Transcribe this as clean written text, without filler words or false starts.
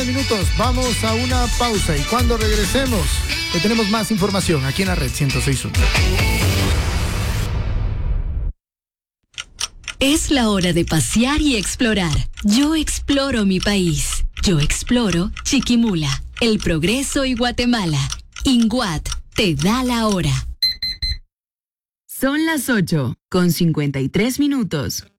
minutos. Vamos a una pausa y cuando regresemos, tenemos más información aquí en la red 106.1. Es la hora de pasear y explorar. Yo exploro mi país. Yo exploro Chiquimula, El Progreso y Guatemala. INGUAT te da la hora. Son las 8:53.